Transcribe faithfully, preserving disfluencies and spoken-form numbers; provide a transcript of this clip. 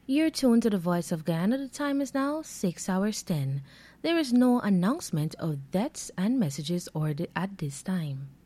You're tuned to the Voice of Guyana. The time is now six hours ten. There is no announcement of deaths and messages ordered at this time.